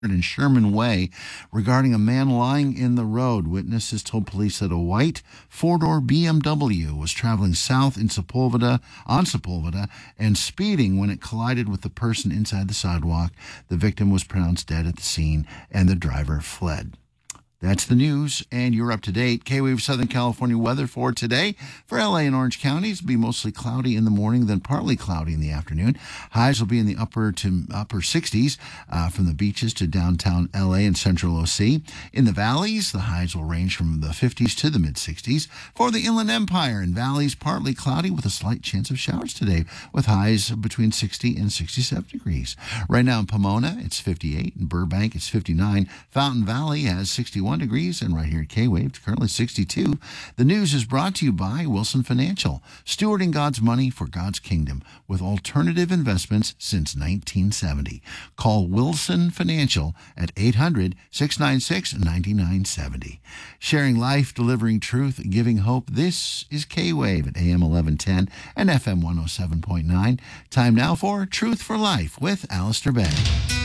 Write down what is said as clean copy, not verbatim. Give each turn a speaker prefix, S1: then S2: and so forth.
S1: in Sherman Way regarding a man lying in the road. Witnesses told police that a white four-door BMW was traveling south on Sepulveda and speeding when it collided with the person inside the sidewalk. The victim was pronounced dead at the scene and the driver fled. That's the news, and you're up to date. K-Wave Southern California weather for today. For LA and Orange counties, it'll be mostly cloudy in the morning, then partly cloudy in the afternoon. Highs will be in the upper 60s from the beaches to downtown LA and central OC. In the valleys, the highs will range from the 50s to the mid-60s. For the Inland Empire and valleys, partly cloudy with a slight chance of showers today, with highs between 60 and 67 degrees. Right now in Pomona, it's 58. In Burbank, it's 59. Fountain Valley has 61 degrees, and right here at K-Wave, it's currently 62. The news is brought to you by Wilson Financial, stewarding God's money for God's kingdom with alternative investments since 1970. Call Wilson Financial at 800-696-9970. Sharing life, delivering truth, giving hope. This is K-Wave at AM 1110 and FM 107.9. Time now for Truth for Life with Alistair Begg.